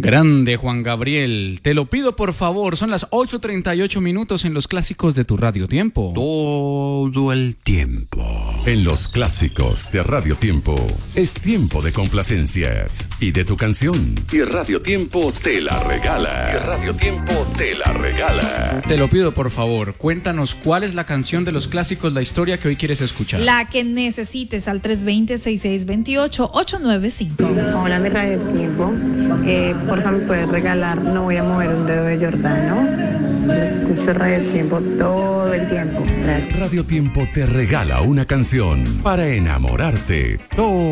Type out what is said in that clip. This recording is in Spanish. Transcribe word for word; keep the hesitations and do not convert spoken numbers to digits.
Grande Juan Gabriel, te lo pido por favor, son las ocho treinta y ocho minutos en los clásicos de tu Radio Tiempo. Todo el tiempo. En los clásicos de Radio Tiempo es tiempo de complacencias y de tu canción. Y Radio Tiempo te la regala. Y Radio Tiempo te la regala. Te lo pido por favor, cuéntanos cuál es la canción de los clásicos, la historia que hoy quieres escuchar. La que necesites al tres dos cero, seis seis dos ocho, ocho nueve cinco. Hola, mi Radio Tiempo. Eh, por favor, me puedes regalar No voy a mover un dedo de Giordano. Yo escucho Radio Tiempo todo el tiempo. Gracias. Radio Tiempo te regala una canción para enamorarte todo